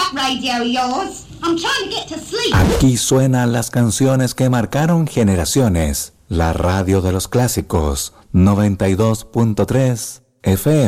that radio of yours. I'm trying to get to sleep. Aquí suenan las canciones que marcaron generaciones. La radio de los clásicos, 92.3 FM.